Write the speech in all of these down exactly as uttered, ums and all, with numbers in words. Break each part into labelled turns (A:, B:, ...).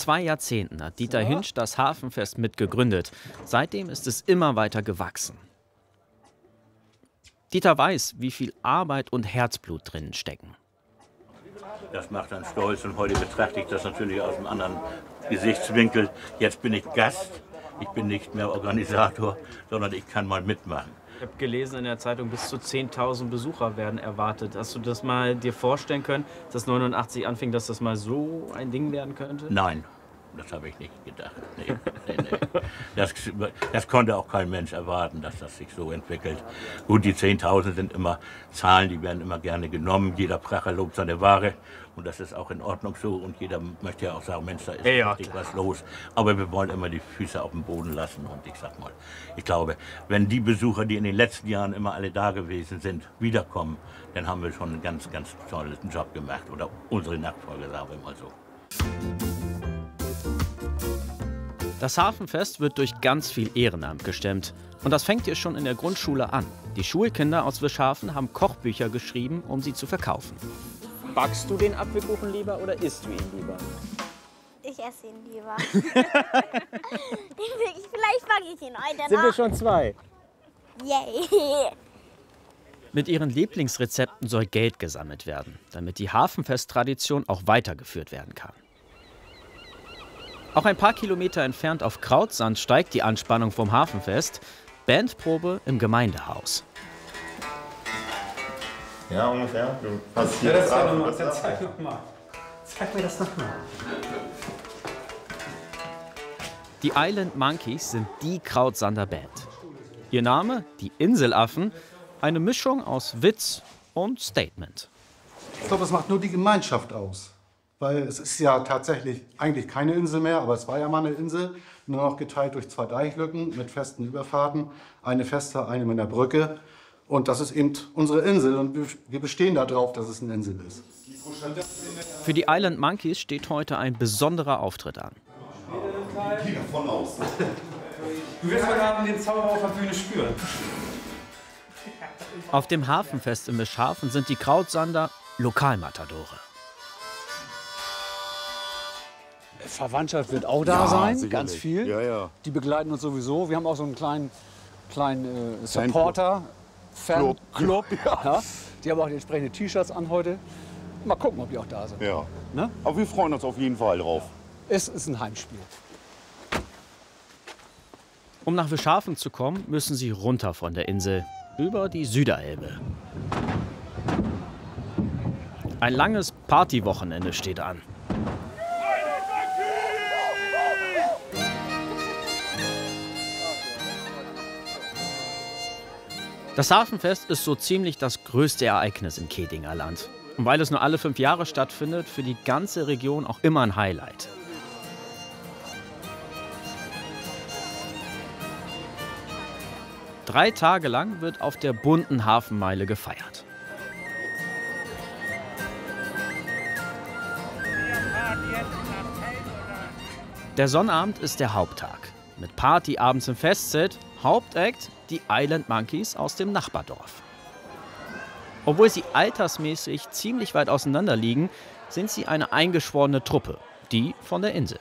A: zwei Jahrzehnten hat Dieter Hinsch das Hafenfest mitgegründet. Seitdem ist es immer weiter gewachsen. Dieter weiß, wie viel Arbeit und Herzblut drinnen stecken.
B: Das macht einen stolz und heute betrachte ich das natürlich aus einem anderen Gesichtswinkel. Jetzt bin ich Gast, ich bin nicht mehr Organisator, sondern ich kann mal mitmachen.
A: Ich habe gelesen in der Zeitung, bis zu zehntausend Besucher werden erwartet. Hast du das mal dir vorstellen können, dass neunundachtzig anfing, dass das mal so ein Ding werden könnte?
B: Nein, das habe ich nicht gedacht. Nee, nee, nee. Das, das konnte auch kein Mensch erwarten, dass das sich so entwickelt. Gut, die zehntausend sind immer Zahlen, die werden immer gerne genommen. Jeder Pracher lobt seine Ware und das ist auch in Ordnung so. Und jeder möchte ja auch sagen, Mensch, da ist
A: ja,
B: richtig was los. Aber wir wollen immer die Füße auf dem Boden lassen. Und ich sag mal, ich glaube, wenn die Besucher, die in den letzten Jahren immer alle da gewesen sind, wiederkommen, dann haben wir schon einen ganz, ganz tollen Job gemacht. Oder unsere Nachfolger, sagen wir mal so.
A: Das Hafenfest wird durch ganz viel Ehrenamt gestemmt. Und das fängt hier schon in der Grundschule an. Die Schulkinder aus Wischhafen haben Kochbücher geschrieben, um sie zu verkaufen. Backst du den Apfelkuchen lieber oder isst du ihn lieber?
C: Ich esse ihn lieber. Vielleicht mag ich ihn heute noch.
A: Sind wir schon zwei?
C: Yay!
A: Mit ihren Lieblingsrezepten soll Geld gesammelt werden, damit die Hafenfest-Tradition auch weitergeführt werden kann. Auch ein paar Kilometer entfernt auf Krautsand steigt die Anspannung vom Hafenfest. Bandprobe im Gemeindehaus.
D: Ja, ungefähr. Du hast
E: ja,
D: hier
E: das
D: das
E: noch mal.
D: das
E: Zeig noch mal. Zeig mir das noch mal.
A: Die Island Monkeys sind die Krautsander Band. Ihr Name, die Inselaffen, eine Mischung aus Witz und Statement.
F: Ich glaube, es macht nur die Gemeinschaft aus. Weil es ist ja tatsächlich eigentlich keine Insel mehr, aber es war ja mal eine Insel. Nur noch geteilt durch zwei Deichlücken mit festen Überfahrten. Eine feste, eine mit einer Brücke. Und das ist eben unsere Insel und wir bestehen darauf, dass es eine Insel ist.
A: Für die Island Monkeys steht heute ein besonderer Auftritt an.
D: Geh davon aus.
E: Du wirst heute Abend den Zauber auf der Bühne spüren.
A: Auf dem Hafenfest in Wischhafen sind die Krautsander Lokalmatadore.
G: Verwandtschaft wird auch da
D: Ja,
G: sein,
D: sicherlich.
G: ganz viel.
D: Ja, ja.
G: Die begleiten uns sowieso. Wir haben auch so einen kleinen, kleinen äh, Supporter-Fan-Club.
D: Ja.
G: Ja, die haben auch die entsprechenden T-Shirts an heute. Mal gucken, ob die auch da sind.
D: Ja.
G: Ne?
D: Aber wir freuen uns auf jeden Fall drauf.
G: Es ist ein Heimspiel.
A: Um nach Wischhafen zu kommen, müssen sie runter von der Insel, über die Süderelbe. Ein langes Partywochenende steht an. Das Hafenfest ist so ziemlich das größte Ereignis im Kedinger Land. Und weil es nur alle fünf Jahre stattfindet, für die ganze Region auch immer ein Highlight. Drei Tage lang wird auf der bunten Hafenmeile gefeiert. Der Sonnabend ist der Haupttag. Mit Party abends im Festzelt, Hauptakt die Island Monkeys aus dem Nachbardorf. Obwohl sie altersmäßig ziemlich weit auseinander liegen, sind sie eine eingeschworene Truppe, die von der Insel.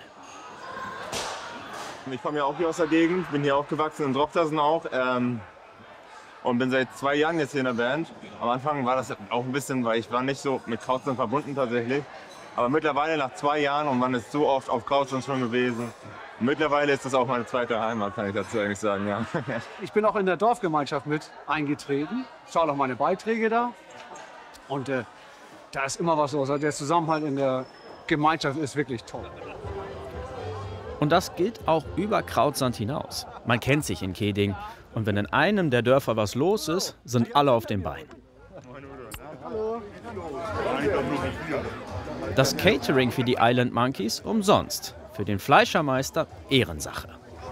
H: Ich komme ja auch hier aus der Gegend, bin hier aufgewachsen in Drochtersen auch ähm, und bin seit zwei Jahren jetzt hier in der Band. Am Anfang war das auch ein bisschen, weil ich war nicht so mit Krautsand verbunden tatsächlich. Aber mittlerweile nach zwei Jahren und man ist so oft auf Krautsand schon gewesen. Mittlerweile ist das auch meine zweite Heimat, kann ich dazu eigentlich sagen, ja.
G: Ich bin auch in der Dorfgemeinschaft mit eingetreten. Schaue auch meine Beiträge da. Und äh, da ist immer was los. Der Zusammenhalt in der Gemeinschaft ist wirklich toll.
A: Und das gilt auch über Krautsand hinaus. Man kennt sich in Keding. Und wenn in einem der Dörfer was los ist, sind alle auf den Beinen. Das Catering für die Island Monkeys umsonst. Für den Fleischermeister Ehrensache.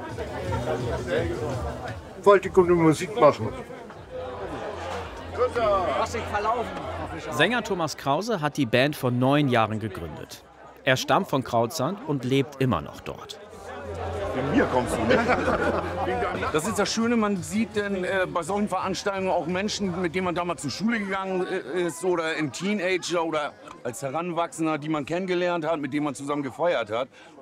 I: Wollte gute Musik machen.
A: Sänger Thomas Krause hat die Band vor neun Jahren gegründet. Er stammt von Krautsand und lebt immer noch dort.
D: Von mir kommst du, ne?
J: Das ist das Schöne, man sieht denn, äh, bei solchen Veranstaltungen auch Menschen, mit denen man damals zur Schule gegangen ist oder ein Teenager oder als Heranwachsender, die man kennengelernt hat, mit denen man zusammen gefeiert hat.